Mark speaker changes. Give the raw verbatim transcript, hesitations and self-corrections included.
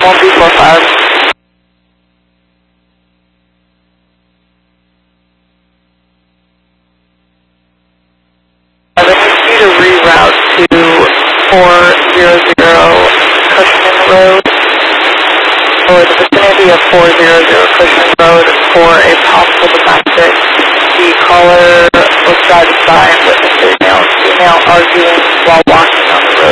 Speaker 1: one B four five. I need you to reroute to four zero zero Cushman Road, or the vicinity of four zero zero Cushman Road for a possible domestic. The caller was driving by and witnessed a male and female arguing while walking on the road.